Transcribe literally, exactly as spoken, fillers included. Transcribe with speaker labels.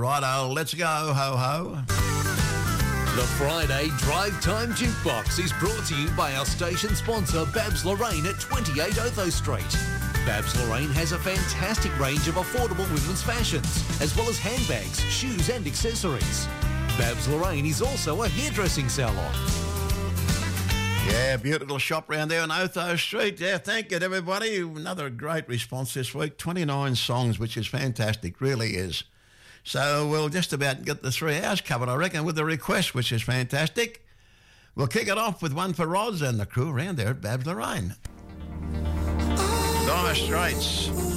Speaker 1: Righto, let's go, ho-ho.
Speaker 2: The Friday Drive Time Jukebox is brought to you by our station sponsor, Babs Lorraine at twenty-eight Otho Street. Babs Lorraine has a fantastic range of affordable women's fashions, as well as handbags, shoes and accessories. Babs Lorraine is also a hairdressing salon.
Speaker 1: Yeah, beautiful shop round there on Otho Street. Yeah, thank you to everybody. Another great response this week. twenty-nine songs, which is fantastic, really is. So we'll just about get the three hours covered, I reckon, with the request, which is fantastic. We'll kick it off with one for Roz and the crew around there at Babs Lorraine. Dire Straits.